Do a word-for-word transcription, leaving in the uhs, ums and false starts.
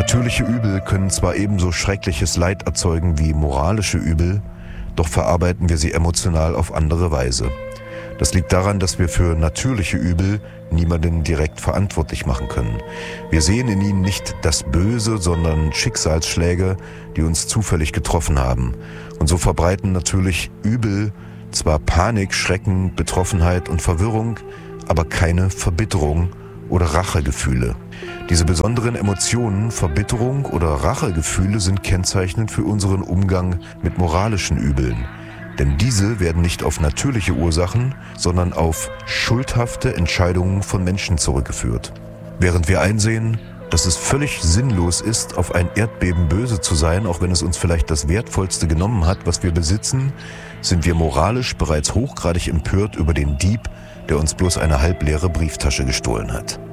Natürliche Übel können zwar ebenso schreckliches Leid erzeugen wie moralische Übel, doch verarbeiten wir sie emotional auf andere Weise. Das liegt daran, dass wir für natürliche Übel niemanden direkt verantwortlich machen können. Wir sehen in ihnen nicht das Böse, sondern Schicksalsschläge, die uns zufällig getroffen haben. Und so verbreiten natürlich Übel zwar Panik, Schrecken, Betroffenheit und Verwirrung, aber keine Verbitterung oder Rachegefühle. Diese besonderen Emotionen, Verbitterung oder Rachegefühle sind kennzeichnend für unseren Umgang mit moralischen Übeln. Denn diese werden nicht auf natürliche Ursachen, sondern auf schuldhafte Entscheidungen von Menschen zurückgeführt. Während wir einsehen, dass es völlig sinnlos ist, auf ein Erdbeben böse zu sein, auch wenn es uns vielleicht das Wertvollste genommen hat, was wir besitzen, sind wir moralisch bereits hochgradig empört über den Dieb, der uns bloß eine halbleere Brieftasche gestohlen hat.